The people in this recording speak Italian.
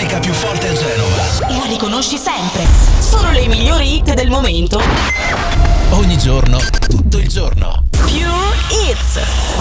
classifica più forte a Genova. La riconosci sempre. Solo le migliori hit del momento. Ogni giorno, tutto il giorno. Pure Hits.